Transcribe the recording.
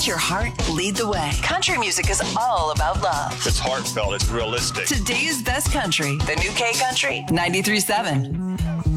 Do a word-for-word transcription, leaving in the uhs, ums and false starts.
Let your heart lead the way. Country music is all about love. It's heartfelt. It's realistic. Today's best country. The new K Country ninety-three point seven.